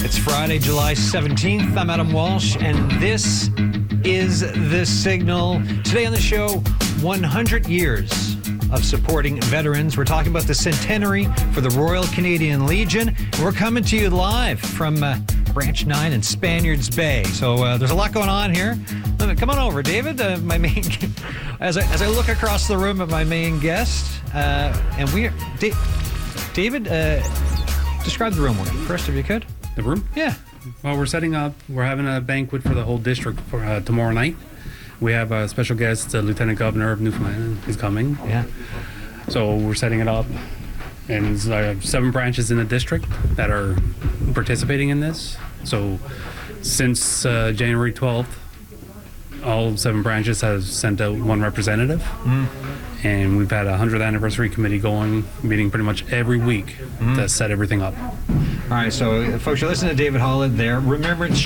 It's Friday, July 17th. I'm Adam Walsh, and this is The Signal. Today on the show, 100 years of supporting veterans. We're talking about the centenary for the Royal Canadian Legion. And we're coming to you live from Branch 9 in Spaniards Bay. So there's a lot going on here. Come on over, David. My main, as I look across the room at my main guest, and we, David, describe the room first, if you could. The room? Yeah. Well, we're having a banquet for the whole district for tomorrow night. We have a special guest, the Lieutenant Governor of Newfoundland is coming. Yeah. So we're setting it up. And there's 7 branches in the district that are participating in this. So since January 12th, all 7 branches have sent out 1 representative. And we've had a 100th anniversary committee meeting pretty much every week to set everything up. All right, so folks, you're listening to David Holland there. Remembrance